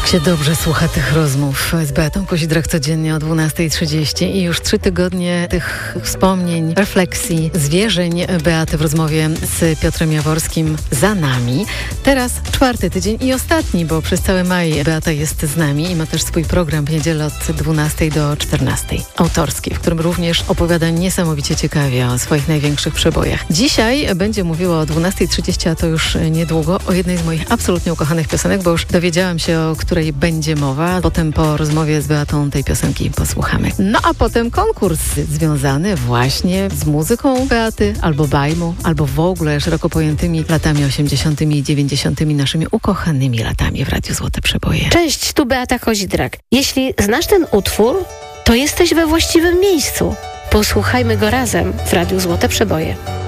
Tak się dobrze słucha tych rozmów z Beatą Kozidrak codziennie o 12:30 i już 3 tygodnie tych wspomnień, refleksji, zwierzeń Beaty w rozmowie z Piotrem Jaworskim za nami. Teraz 4. tydzień i ostatni, bo przez cały maj Beata jest z nami i ma też swój program w niedzielę od 12 do 14, autorski, w którym również opowiada niesamowicie ciekawie o swoich największych przebojach. Dzisiaj będzie mówiła o 12:30, a to już niedługo, o jednej z moich absolutnie ukochanych piosenek, bo już dowiedziałam się, o której będzie mowa. Potem po rozmowie z Beatą tej piosenki posłuchamy. No a potem konkurs związany właśnie z muzyką Beaty, albo bajmu, albo w ogóle szeroko pojętymi latami 80. i 90. naszymi ukochanymi latami w Radiu Złote Przeboje. Cześć, tu Beata Kozidrak. Jeśli znasz ten utwór, to jesteś we właściwym miejscu. Posłuchajmy go razem w Radiu Złote Przeboje.